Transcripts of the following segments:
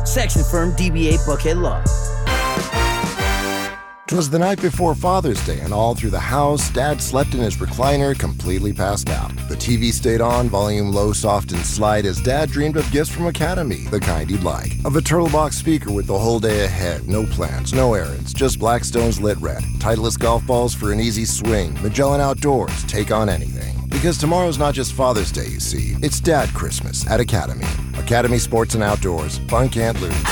Section Firm DBA Buckhead Law. 'Twas the night before Father's Day, and all through the house, Dad slept in his recliner, completely passed out. The TV stayed on, volume low, soft, and slight, as Dad dreamed of gifts from Academy, the kind he'd like. Of a Turtlebox speaker with the whole day ahead, no plans, no errands, just Blackstone's lit red, Titleist golf balls for an easy swing, Magellan Outdoors, take on anything. Because tomorrow's not just Father's Day, you see, it's Dad Christmas at Academy. Academy Sports and Outdoors, fun can't lose.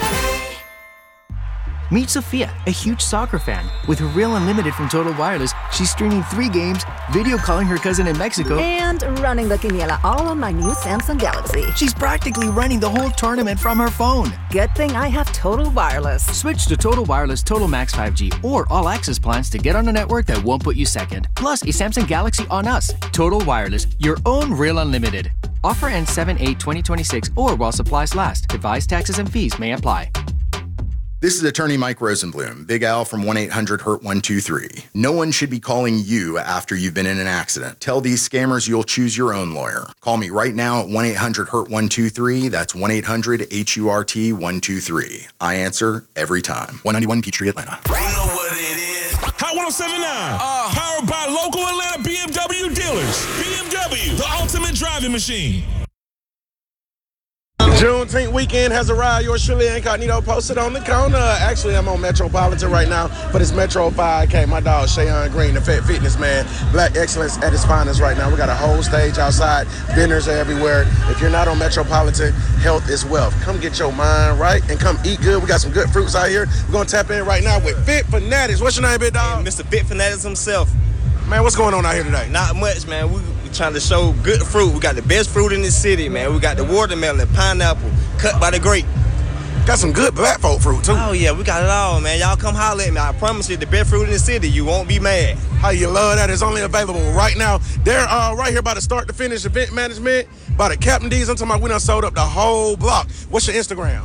Meet Sophia, a huge soccer fan. With her Real Unlimited from Total Wireless, she's streaming 3 games, video calling her cousin in Mexico, and running the quiniela all on my new Samsung Galaxy. She's practically running the whole tournament from her phone. Good thing I have Total Wireless. Switch to Total Wireless Total Max 5G or All Access plans to get on a network that won't put you second. Plus, a Samsung Galaxy on us. Total Wireless, your own Real Unlimited. Offer ends 7/8/2026 or while supplies last. Device taxes and fees may apply. This is attorney Mike Rosenblum, Big Al from 1-800-HURT-123. No one should be calling you after you've been in an accident. Tell these scammers you'll choose your own lawyer. Call me right now at 1-800-HURT-123. That's 1-800-HURT-123. I answer every time. 191 Peachtree, Atlanta. You know what it is. Hot 107.9. Powered by local Atlanta BMW dealers. BMW, the ultimate driving machine. Juneteenth weekend has arrived. Yours truly, Incognito, posted on the corner. Actually, I'm on Metropolitan right now, but it's Metro 5K. My dog, Shayon Green, the Fat Fitness man. Black excellence at its finest right now. We got a whole stage outside. Vendors are everywhere. If you're not on Metropolitan, health is wealth. Come get your mind right and come eat good. We got some good fruits out here. We're going to tap in right now with Fit Fanatics. What's your name, big dog? Mr. Fit Fanatics himself. Man, what's going on out here today? Not much, man. We trying to show good fruit. We got the best fruit in the city, man. We got the watermelon, pineapple, cut by the grape. Got some good black folk fruit, too. Oh, yeah, we got it all, man. Y'all come holler at me. I promise you, the best fruit in the city. You won't be mad. How you love that. It's only available right now. They're right here by the start to finish event management, by the Captain D's. I'm talking about we done sold up the whole block. What's your Instagram?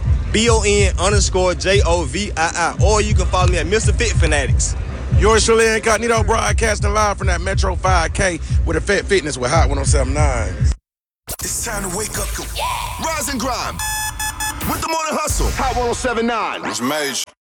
BON_JOVII. Or you can follow me at Mr. Fit Fanatics. Yours truly, Incognito, broadcasting live from that Metro 5K with a Fat Fitness with Hot 107.9. It's time to wake up. Rise and grind. With the morning hustle. Hot 107.9. It's major.